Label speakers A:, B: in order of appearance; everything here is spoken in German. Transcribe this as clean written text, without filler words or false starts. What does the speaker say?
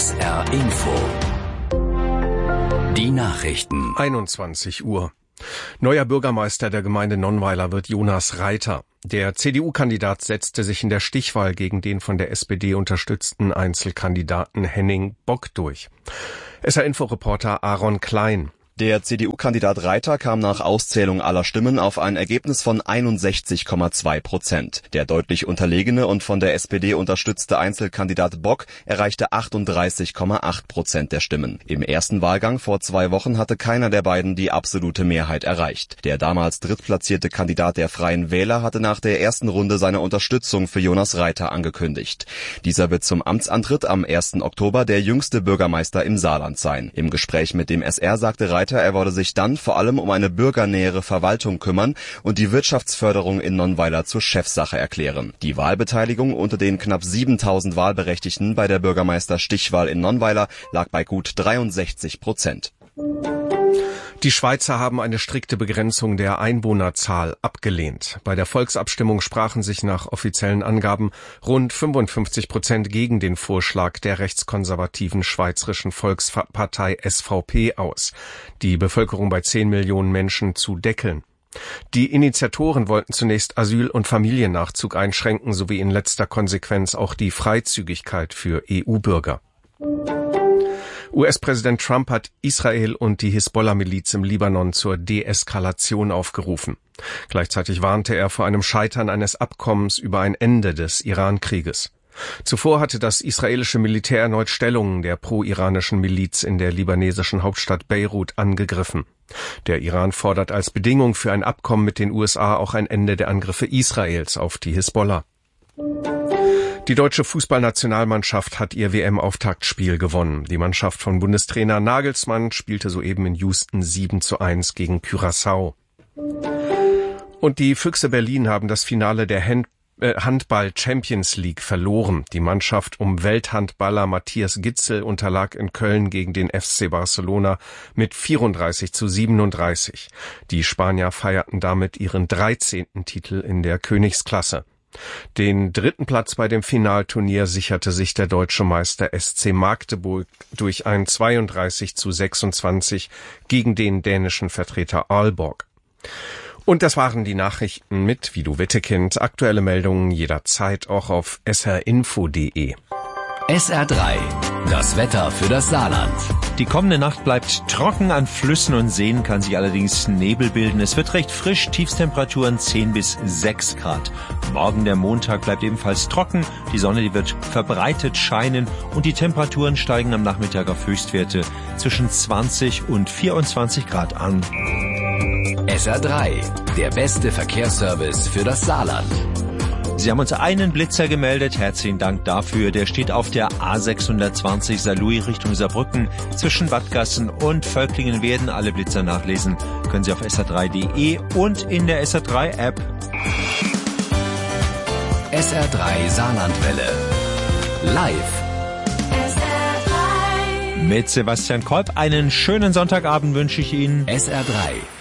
A: SR Info. Die Nachrichten.
B: 21 Uhr. Neuer Bürgermeister der Gemeinde Nonnweiler wird Jonas Reiter. Der CDU-Kandidat setzte sich in der Stichwahl gegen den von der SPD unterstützten Einzelkandidaten Henning Bock durch. SR-Info-Reporter Aaron Klein.
C: Der CDU-Kandidat Reiter kam nach Auszählung aller Stimmen auf ein Ergebnis von 61,2%. Der deutlich unterlegene und von der SPD unterstützte Einzelkandidat Bock erreichte 38,8% der Stimmen. Im ersten Wahlgang vor 2 Wochen hatte keiner der beiden die absolute Mehrheit erreicht. Der damals drittplatzierte Kandidat der Freien Wähler hatte nach der ersten Runde seine Unterstützung für Jonas Reiter angekündigt. Dieser wird zum Amtsantritt am 1. Oktober der jüngste Bürgermeister im Saarland sein. Im Gespräch mit dem SR sagte Reiter, er wolle sich dann vor allem um eine bürgernähere Verwaltung kümmern und die Wirtschaftsförderung in Nonnweiler zur Chefsache erklären. Die Wahlbeteiligung unter den knapp 7.000 Wahlberechtigten bei der Bürgermeister-Stichwahl in Nonnweiler lag bei gut 63%.
B: Die Schweizer haben eine strikte Begrenzung der Einwohnerzahl abgelehnt. Bei der Volksabstimmung sprachen sich nach offiziellen Angaben rund 55% gegen den Vorschlag der rechtskonservativen Schweizerischen Volkspartei SVP aus, die Bevölkerung bei 10 Millionen Menschen zu deckeln. Die Initiatoren wollten zunächst Asyl- und Familiennachzug einschränken, sowie in letzter Konsequenz auch die Freizügigkeit für EU-Bürger. US-Präsident Trump hat Israel und die Hisbollah-Miliz im Libanon zur Deeskalation aufgerufen. Gleichzeitig warnte er vor einem Scheitern eines Abkommens über ein Ende des Iran-Krieges. Zuvor hatte das israelische Militär erneut Stellungen der pro-iranischen Miliz in der libanesischen Hauptstadt Beirut angegriffen. Der Iran fordert als Bedingung für ein Abkommen mit den USA auch ein Ende der Angriffe Israels auf die Hisbollah. Die deutsche Fußballnationalmannschaft hat ihr WM-Auftaktspiel gewonnen. Die Mannschaft von Bundestrainer Nagelsmann spielte soeben in Houston 7:1 gegen Curaçao. Und die Füchse Berlin haben das Finale der Handball Champions League verloren. Die Mannschaft um Welthandballer Matthias Gitzel unterlag in Köln gegen den FC Barcelona mit 34:37. Die Spanier feierten damit ihren 13. Titel in der Königsklasse. Den 3. Platz bei dem Finalturnier sicherte sich der deutsche Meister SC Magdeburg durch ein 32:26 gegen den dänischen Vertreter Aalborg. Und das waren die Nachrichten mit Vido Wittekind. Aktuelle Meldungen jederzeit auch auf srinfo.de.
A: SR3, das Wetter für das Saarland.
D: Die kommende Nacht bleibt trocken, an Flüssen und Seen kann sich allerdings Nebel bilden. Es wird recht frisch, Tiefstemperaturen 10 bis 6 Grad. Morgen der Montag bleibt ebenfalls trocken, die Sonne die wird verbreitet scheinen und die Temperaturen steigen am Nachmittag auf Höchstwerte zwischen 20 und 24 Grad an.
A: SR3, der beste Verkehrsservice für das Saarland.
D: Sie haben uns einen Blitzer gemeldet, herzlichen Dank dafür. Der steht auf der A620 Saarlouis Richtung Saarbrücken zwischen Badgassen und Völklingen-Werden. Alle Blitzer nachlesen können Sie auf sr3.de und in der SR3-App.
A: SR3 Saarlandwelle. Live.
D: SR3. Mit Sebastian Kolb einen schönen Sonntagabend wünsche ich Ihnen.
A: SR3.